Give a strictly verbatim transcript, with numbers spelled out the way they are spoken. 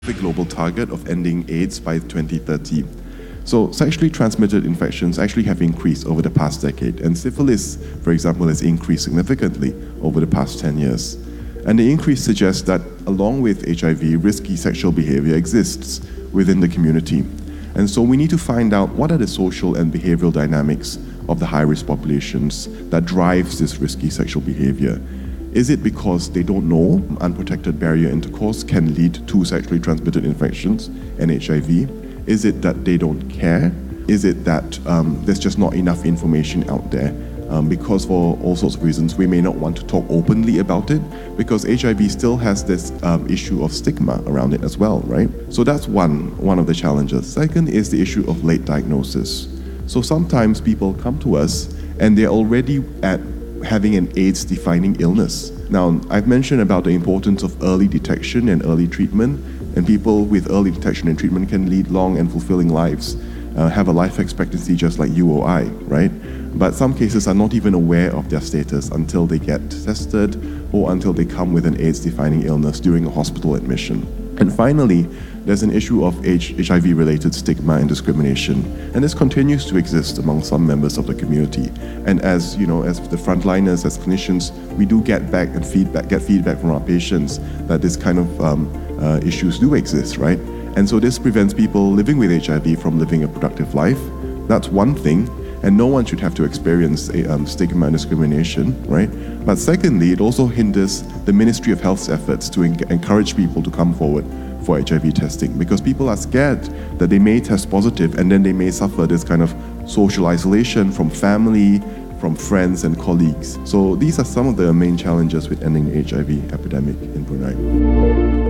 the global target of ending AIDS by twenty thirty. So sexually transmitted infections actually have increased over the past decade, and syphilis, for example, has increased significantly over the past ten years. And the increase suggests that, along with H I V, risky sexual behavior exists within the community. And so we need to find out what are the social and behavioral dynamics of the high-risk populations that drives this risky sexual behavior. Is it because they don't know unprotected barrier intercourse can lead to sexually transmitted infections and H I V? Is it that they don't care? Is it that um, there's just not enough information out there? Um, because for all sorts of reasons, we may not want to talk openly about it, because H I V still has this um, issue of stigma around it as well, right? So that's one, one of the challenges. Second is the issue of late diagnosis. So sometimes people come to us and they're already at having an AIDS-defining illness. Now, I've mentioned about the importance of early detection and early treatment, and people with early detection and treatment can lead long and fulfilling lives, uh, have a life expectancy just like you or I, right? But some cases are not even aware of their status until they get tested or until they come with an AIDS-defining illness during a hospital admission. And finally, there's an issue of H I V-related stigma and discrimination, and this continues to exist among some members of the community. And as you know, as the frontliners, as clinicians, we do get back and feedback, get feedback from our patients that this kind of um, uh, issues do exist, right? And so this prevents people living with H I V from living a productive life. That's one thing, and no one should have to experience a, um, stigma and discrimination, right? But secondly, it also hinders the Ministry of Health's efforts to en- encourage people to come forward for H I V testing, because people are scared that they may test positive and then they may suffer this kind of social isolation from family, from friends and colleagues. So these are some of the main challenges with ending the H I V epidemic in Brunei.